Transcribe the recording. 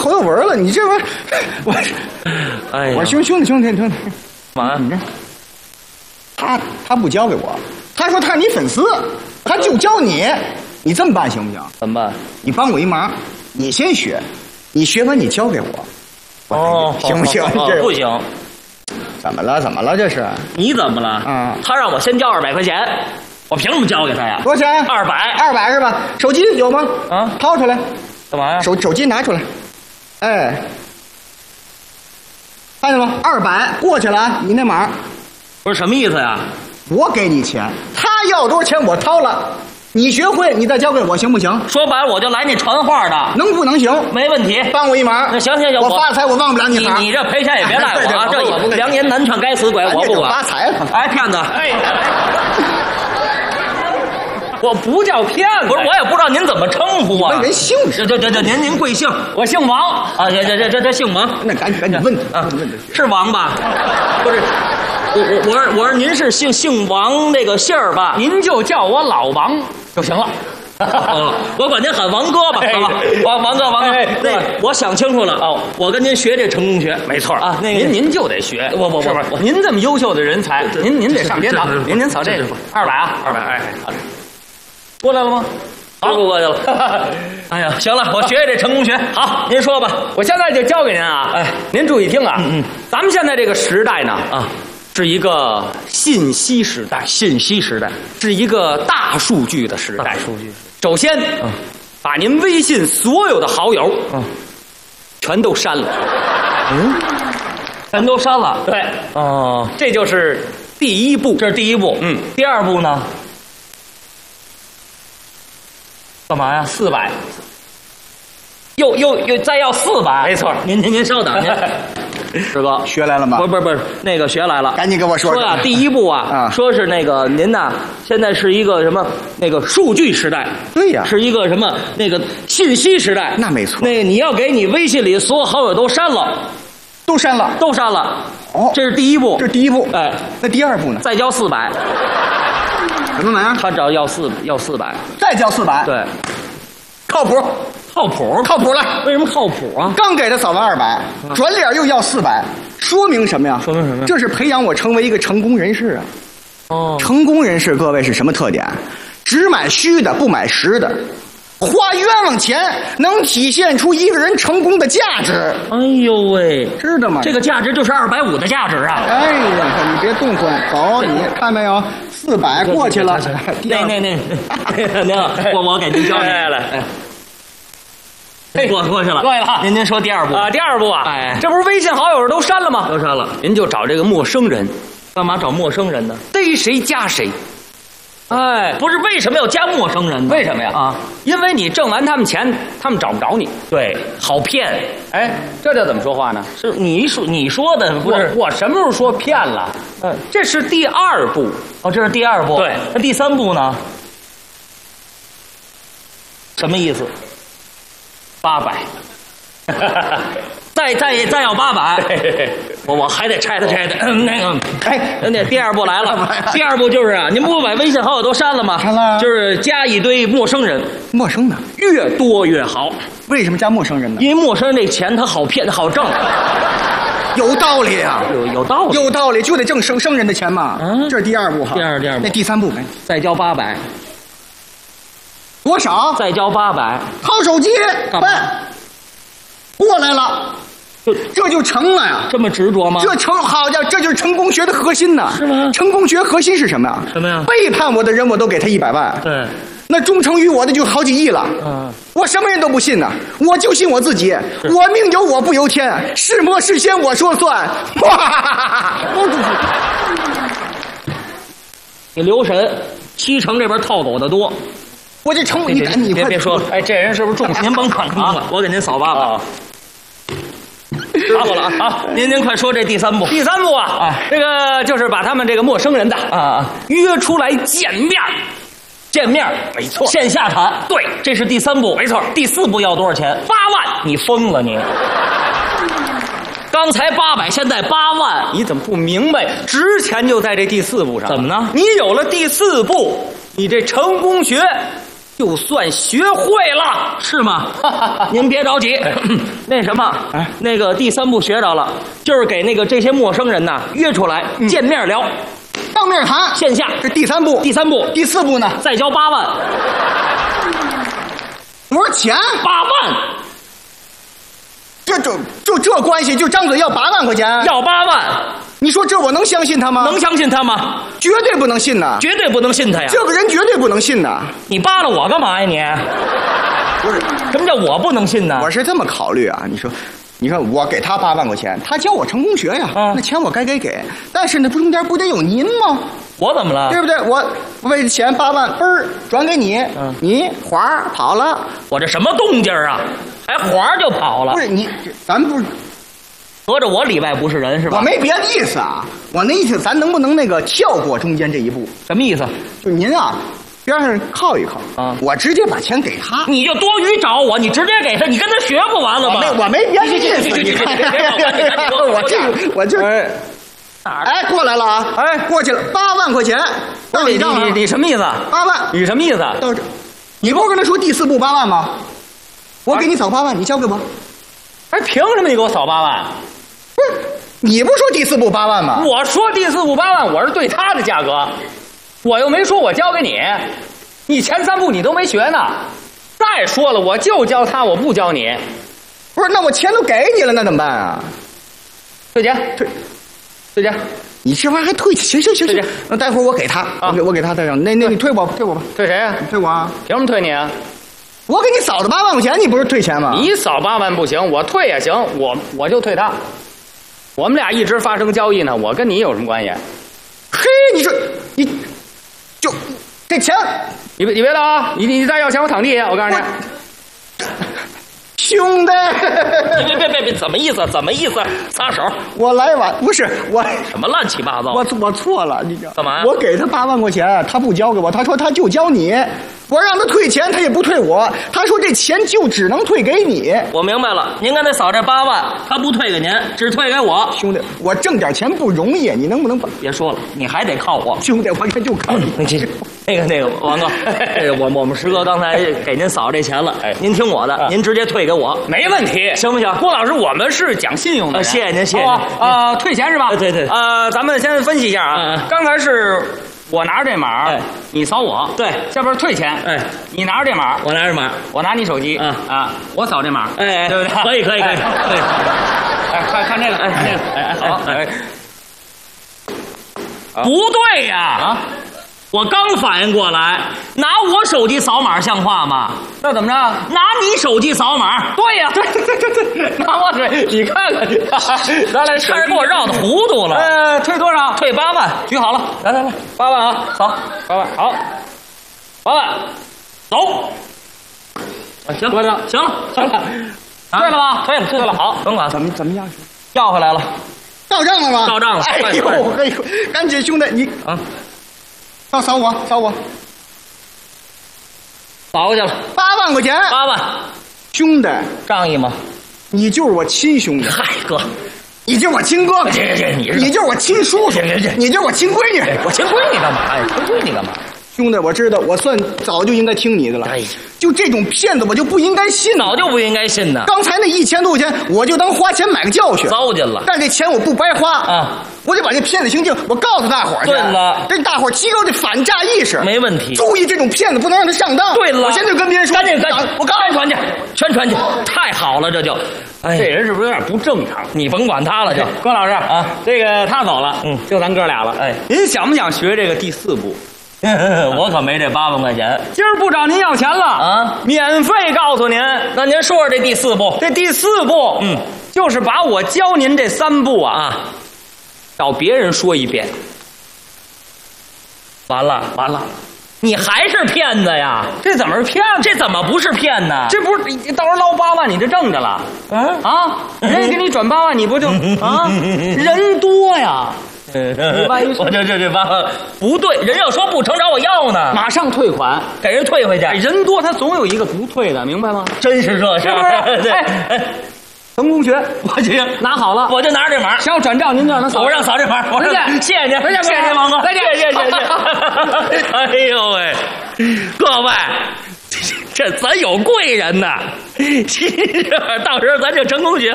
头有纹了，你这玩意我， 哎呀， 我兄弟， 干嘛？ 你这，他不交给我，他说他是你粉丝，他就教你，你这么办行不行？ 怎么办？ 你帮我一忙，你先学，你学完你交给我。 哦， 行不行？ 这不行。 怎么了？怎么了？这是？ 你怎么了？ 啊， 他让我先交200块钱，我凭什么交给他呀？ 多少钱？200是吧？手机有吗？ 啊， 掏出来。 干嘛呀？ 手机拿出来。哎，看见了？200过去了啊！你那码。 不是什么意思呀？ 我给你钱，他要多少钱我掏了，你学会你再交给我行不行？ 说白了，我就来那传话的， 能不能行？ 没问题， 帮我一忙。 那行， 我发财我忘不了你。 你这赔钱也别赖我啊！这良言难劝该死鬼，我不管。 发财了！ 哎，骗子！哎，我不叫骗子，不是，我也不知道您怎么称呼啊？ 问人姓氏。 这，您贵姓？我姓王啊！这姓王。 那赶紧问啊！问是王吧？不是。我说您是姓王那个姓儿吧？ 您就叫我老王就行了。 我管您喊王哥吧，好吧？王哥，那我想清楚了哦，我跟您学这成功学， 没错啊。那个您就得学， 不， 您这么优秀的人才，您得上天堂。您扫这200啊，200，哎，好的， 过来了吗？好，过去了。哎呀，行了，我学这成功学。好，您说吧， 我现在就教给您啊。 哎， 您注意听啊。咱们现在这个时代呢，是一个信息时代，是一个大数据的时代。首先，把您微信所有的好友，全都删了。 全都删了。 对， 哦， 这就是第一步。 这是第一步。第二步呢？干嘛呀？400。又再要400。 没错。 您稍等，您。师哥学来了吗？ 不是，那个学来了， 赶紧跟我说。 说呀，第一步啊，说是那个您呐，现在是一个什么那个数据时代。 对呀， 是一个什么那个信息时代。 那没错。 那个你要给你微信里所有好友都删了。 都删了。 哦，这是第一步。 这是第一步。 哎， 那第二步呢？ 再交400。 什么玩意儿？ 他只要要400。 再交400。 对， 靠谱了。 为什么靠谱啊？ 刚给他扫完200，转脸又要400，说明什么呀？ 说明什么呀？ 这是培养我成为一个成功人士啊！ 哦， 成功人士各位是什么特点？只买虚的，不买实的。花冤枉钱能体现出一个人成功的价值。 哎呦喂， 知道吗？ 这个价值就是250的价值啊！ 哎呀，你别动换，走，你看没有？400过去了。 我给您交来。过去了，您说第二步啊？第二步啊， 哎， 这不是微信好友都删了吗？ 都删了， 您就找这个陌生人， 干嘛找陌生人呢？ 逮谁加谁。 哎， 不是，为什么要加陌生人呢？为什么呀？ 啊， 因为你挣完他们钱，他们找不着你。 对， 好骗。哎，这叫怎么说话呢？ 是你说的，不是我什么时候说骗了？这是第二步。 哦，这是第二步。 对， 那第三步呢？什么意思？800。再要800，我还得拆他。那个，那第二步来了。第二步就是啊，您不把微信好友都删了吗？ 删了。 就是加一堆陌生人。 陌生的越多越好。 为什么加陌生人呢？ 因为陌生人这钱他好骗，他好挣。 有道理啊， 有道理， 就得挣生人的钱嘛。这是第二步哈。 第二步。 那第三步再交800。 多少？ 再交800。 掏手机，喂，过来了。这就成了呀！ 这么执着吗？ 好家伙，这就是成功学的核心呐！ 是吗？ 成功学核心是什么呀？ 什么呀？ 背叛我的人，我都给他100万。 对， 那忠诚于我的就好几亿了。我什么人都不信呐，我就信我自己。我命由我不由天，是魔是仙我说算。哇！ 你留神，西城这边套狗的多。 我这成，你别说了。 哎，这人是不是中？ 您甭管啊，我给您扫800。过了啊！好，您快说这第三步。 第三步啊，这个就是把他们这个陌生人的约出来见面，没错， 线下谈。 对， 这是第三步， 没错。 第4步要多少钱 ？8万！ 你疯了你！刚才800，现在8万， 你怎么不明白？值钱就在这第4步上。 怎么呢？ 你有了第4步，你这成功学就算学会了， 是吗？您别着急，那什么，那个第3步学着了，就是给那个这些陌生人呐约出来见面聊， 当面谈， 线下。 这第3步， 第3步， 第4步呢？ 再交8万， 多少钱？ 8万， 这关系，就张嘴要8万块钱， 要8万， 你说这我能相信他吗？ 能相信他吗？ 绝对不能信呐！ 绝对不能信他呀！ 这个人绝对不能信呐！ 你扒拉我干嘛呀你？ 不是， 什么叫我不能信呢？ 我是这么考虑啊，你说我给他8万块钱，他教我成功学呀，那钱我该给，但是呢，中间不得有您吗？ 我怎么了？ 对不对？我为了钱8万，嘣儿转给你，你花儿跑了， 我这什么动静啊？还滑就跑了？ 不是你，咱不是合着我里外不是人是吧？ 我没别的意思啊，我那意思，咱能不能那个跳过中间这一步？ 什么意思？ 就您啊，边上靠一靠啊，我直接把钱给他， 你就多余找我，你直接给他，你跟他学不完了吗？ 我没别的意思，你看，我就。哎，过来了啊！哎，过去了，8万块钱到你账上。 你什么意思 ？8万， 你什么意思？ 到这，你不是跟他说第4步8万吗？我给你扫8万，你交给我。 哎，凭什么你给我扫8万？ 不是，你不是说第4步8万吗？ 我说第4步8万，我是对他的价格，我又没说我交给你，你前3步你都没学呢。再说了，我就教他，我不教你。 不是，那我钱都给你了，那怎么办啊？ 退钱，退钱， 你这玩意儿还退钱？行，那待会儿我给他，我给他带上。那你退我吧。 退谁呀？ 你退我啊？ 凭什么退你啊？ 我给你扫的8万块钱，你不是退钱吗？ 你扫8万不行，我退也行，我就退他。我们俩一直发生交易呢，我跟你有什么关系？ 嘿，你说你就这钱， 你别了啊！你再要钱，我躺地下！我告诉你。 兄弟， 别，怎么意思？撒手！ 我来晚，不是我什么乱七八糟？ 我错了，你知道干嘛？ 我给他8万块钱，他不交给我，他说他就交你，我让他退钱，他也不退我，他说这钱就只能退给你。 我明白了，您刚才扫这8万，他不退给您，只退给我。 兄弟，我挣点钱不容易，你能不能别说了，你还得靠我。 兄弟，我看就靠你。 那个王哥，我们师哥刚才给您扫这钱了，您听我的，您直接退给我， 没问题， 行不行？ 郭老师，我们是讲信用的人。 谢谢您，谢谢您。 退钱是吧？ 对。 咱们先分析一下啊。刚才是我拿着这码，你扫我。 对， 下边退钱。你拿着这码， 我拿着码， 我拿你手机。我扫这码。 对不对？可以。 看这个，看这个。好。 不对呀！我刚反应过来，拿我手机扫码像话吗？ 那怎么着？ 拿你手机扫码？ 对呀，对，拿我水，你看看，咱来， 差点给我绕的糊涂了。 退多少？ 退8万， 举好了，来，8万啊，扫8万，好，8万，走。 行， 行了，退了吧？退了，好， 甭管怎么样， 要回来了， 到账了吗？ 到账了。 哎呦，赶紧兄弟，你啊。扫我， 扫过去了 ，8万块钱 ，8万， 兄弟， 仗义吗？ 你就是我亲兄弟， 嗨哥， 你就是我亲哥哥，你就是我亲叔叔，你就是我亲闺女， 我亲闺女干嘛呀？亲闺女干嘛？ 兄弟，我知道，我算早就应该听你的了。就这种骗子，我就不应该信， 早就不应该信呢。 刚才那1000多块钱，我就当花钱买个教训， 糟践了。 但这钱我不白花啊， 我得把这骗子行径，我告诉大伙儿去。 对了， 让大伙儿提高这反诈意识， 没问题。 注意这种骗子，不能让他上当。 对了， 我现在就跟别人说， 赶紧， 我刚宣传去，太好了，这就。 哎，这人是不是有点不正常？ 你甭管他了，就郭老师啊，这个他走了，就咱哥俩了。 哎， 您想不想学这个第4步？ 我可没这8万块钱， 今儿不找您要钱了啊， 免费告诉您。 那您说说这第4步？ 这第4步，就是把我教您这3步啊，找别人说一遍。 完了，你还是骗子呀？ 这怎么是骗子？ 这怎么不是骗呢？ 这不是你到时候捞8万，你这挣着了人家给你转8万，你不就人多呀？ 你万一我这8万不对，人要说不成找我要呢， 马上退款， 给人退回去。 人多他总有一个不退的，明白吗？ 真是这事儿，对。成功学， 我去拿好了， 我就拿着这码。 想要转账，您就让他扫。 我让扫这码。 再见， 谢谢您， 谢谢您， 王哥， 再见， 谢谢。哎呦喂，各位， 这咱有贵人呐，到时候咱就成功学